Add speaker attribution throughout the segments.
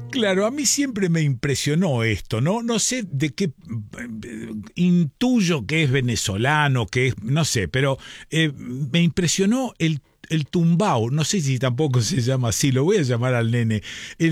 Speaker 1: Claro, a mí siempre me impresionó esto, ¿no? No sé de qué, intuyo que es venezolano, que es, no sé, pero me impresionó el tumbao, no sé si tampoco se llama así, lo voy a llamar al nene,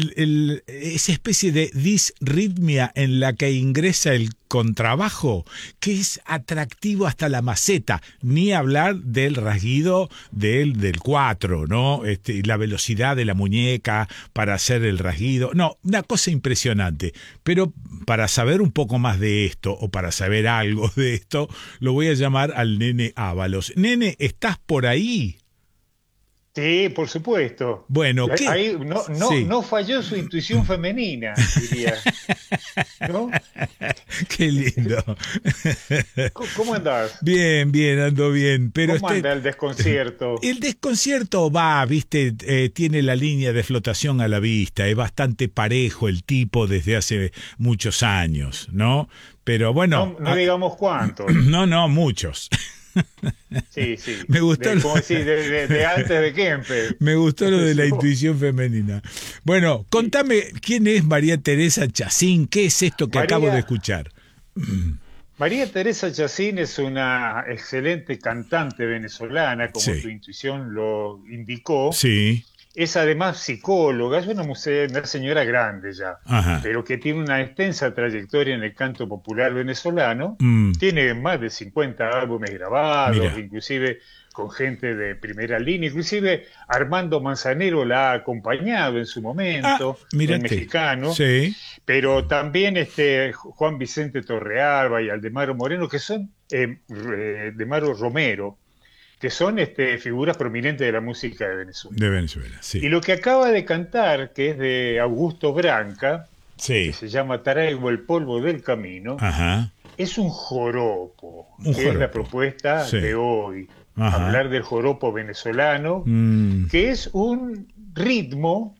Speaker 1: esa especie de disritmia en la que ingresa el contrabajo, que es atractivo hasta la maceta, ni hablar del rasguido del 4, ¿no? La velocidad de la muñeca para hacer el rasguido, no, una cosa impresionante, pero para saber un poco más de esto, o para saber algo de esto, lo voy a llamar al nene Ábalos. Nene, ¿estás por ahí?
Speaker 2: Sí, por supuesto.
Speaker 1: Bueno, ¿qué?
Speaker 2: Ahí
Speaker 1: Sí.
Speaker 2: no falló su intuición femenina, diría, ¿no?
Speaker 1: Qué lindo.
Speaker 2: ¿Cómo andás?
Speaker 1: Bien, bien, ando bien, pero
Speaker 2: ¿Cómo anda el desconcierto?
Speaker 1: el desconcierto va, viste, tiene la línea de flotación a la vista, es bastante parejo el tipo desde hace muchos años, ¿no? Pero bueno,
Speaker 2: No digamos cuántos.
Speaker 1: no, no, muchos.
Speaker 2: Sí, sí.
Speaker 1: Me gustó,
Speaker 2: Como decir, de antes de Kempes.
Speaker 1: me gustó lo de la
Speaker 2: Sí,
Speaker 1: intuición femenina. Bueno,
Speaker 2: sí.
Speaker 1: contame, ¿quién es María Teresa Chacín? ¿Qué es esto que acabo de
Speaker 2: María,
Speaker 1: escuchar?
Speaker 2: María Teresa Chacín es una excelente cantante venezolana, como tu
Speaker 1: Sí,
Speaker 2: intuición lo indicó.
Speaker 1: sí,
Speaker 2: Es además psicóloga, es una señora grande ya,
Speaker 1: ajá.
Speaker 2: pero que tiene una extensa trayectoria en el canto popular venezolano.
Speaker 1: Mm,
Speaker 2: Tiene más de 50 álbumes grabados,
Speaker 1: mira.
Speaker 2: inclusive con gente de primera línea. Inclusive Armando Manzanero la ha acompañado en su
Speaker 1: Ah,
Speaker 2: momento, el
Speaker 1: mírate.
Speaker 2: mexicano,
Speaker 1: Sí.
Speaker 2: pero también Juan Vicente Torrealba y Aldemaro Moreno, que son Aldemaro Romero, que son figuras prominentes de la música de Venezuela.
Speaker 1: De Venezuela,
Speaker 2: Y
Speaker 1: sí.
Speaker 2: lo que acaba de cantar, que es de Augusto Branca, que
Speaker 1: Sí.
Speaker 2: se llama Traigo el polvo del camino,
Speaker 1: Ajá.
Speaker 2: es un joropo,
Speaker 1: Un
Speaker 2: que es la
Speaker 1: joropo.
Speaker 2: propuesta de
Speaker 1: Sí.
Speaker 2: hoy.
Speaker 1: Ajá.
Speaker 2: Hablar del joropo venezolano,
Speaker 1: Mm,
Speaker 2: que es un ritmo,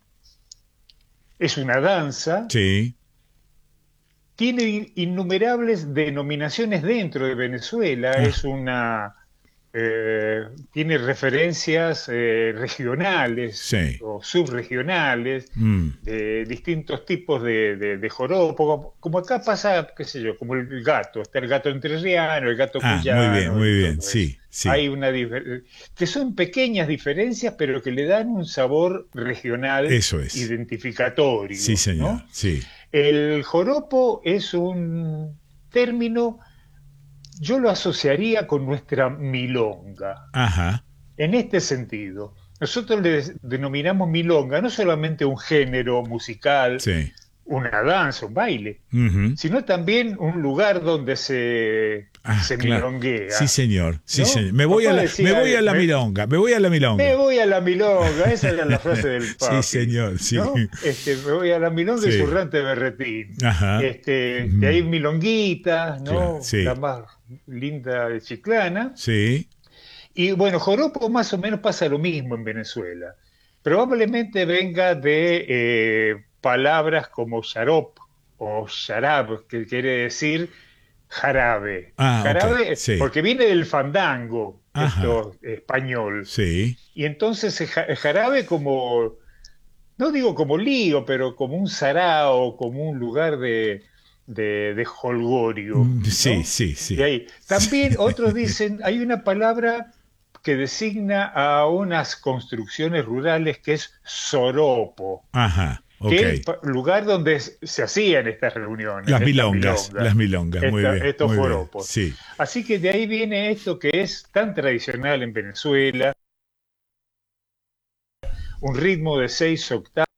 Speaker 2: es una danza,
Speaker 1: sí.
Speaker 2: tiene innumerables denominaciones dentro de Venezuela,
Speaker 1: Ah,
Speaker 2: tiene referencias regionales
Speaker 1: sí.
Speaker 2: o subregionales
Speaker 1: Mm.
Speaker 2: de distintos tipos de joropo, como acá pasa, qué sé yo, como el gato, está el gato entrerriano, el gato
Speaker 1: Ah, muy bien,
Speaker 2: cuyano
Speaker 1: muy
Speaker 2: y
Speaker 1: bien.
Speaker 2: todo eso.
Speaker 1: Sí, sí.
Speaker 2: Hay que son pequeñas diferencias, pero que le dan un sabor regional
Speaker 1: Eso es. Sí,
Speaker 2: identificatorio,
Speaker 1: señor.
Speaker 2: ¿no?
Speaker 1: Sí.
Speaker 2: El joropo es un término, yo lo asociaría con nuestra milonga.
Speaker 1: Ajá.
Speaker 2: En este sentido, nosotros le denominamos milonga no solamente un género musical,
Speaker 1: Sí.
Speaker 2: una danza, un baile,
Speaker 1: Ujú.
Speaker 2: sino también un lugar donde
Speaker 1: Ah,
Speaker 2: se
Speaker 1: claro. Sí,
Speaker 2: milonguea,
Speaker 1: señor. Sí,
Speaker 2: ¿no?
Speaker 1: señor. Me voy a
Speaker 2: Papá
Speaker 1: la, me
Speaker 2: decía,
Speaker 1: voy a la milonga. Me voy a la
Speaker 2: me
Speaker 1: milonga.
Speaker 2: voy a la milonga, esa era la frase del
Speaker 1: Sí,
Speaker 2: papi,
Speaker 1: señor. Sí.
Speaker 2: ¿no? Me voy a la milonga y
Speaker 1: Sí.
Speaker 2: zurrante berretín.
Speaker 1: Ajá.
Speaker 2: Que hay
Speaker 1: Ujú.
Speaker 2: milonguitas,
Speaker 1: Claro.
Speaker 2: ¿no? La
Speaker 1: Sí.
Speaker 2: más linda de Chiclana.
Speaker 1: Sí.
Speaker 2: Y bueno, joropo más o menos pasa lo mismo en Venezuela. Probablemente venga de palabras como sharop o sharab, que quiere decir jarabe.
Speaker 1: Ah, ok.
Speaker 2: Jarabe,
Speaker 1: Sí.
Speaker 2: porque viene del fandango,
Speaker 1: Ajá.
Speaker 2: esto español.
Speaker 1: Sí.
Speaker 2: Y entonces el jarabe como, no digo como lío, pero como un sarao, como un lugar de holgorio,
Speaker 1: Sí,
Speaker 2: ¿no?
Speaker 1: sí,
Speaker 2: De
Speaker 1: sí.
Speaker 2: ahí.
Speaker 1: Sí.
Speaker 2: También otros dicen, hay una palabra que designa a unas construcciones rurales que es soropo,
Speaker 1: Ajá.
Speaker 2: que
Speaker 1: Ok.
Speaker 2: es el lugar donde se hacían estas reuniones, estas
Speaker 1: Las
Speaker 2: milongas,
Speaker 1: milongas. Muy bien,
Speaker 2: estos
Speaker 1: muy bien.
Speaker 2: joropos.
Speaker 1: Sí.
Speaker 2: Así que de ahí viene esto que es tan tradicional en Venezuela, un ritmo de 6 octavas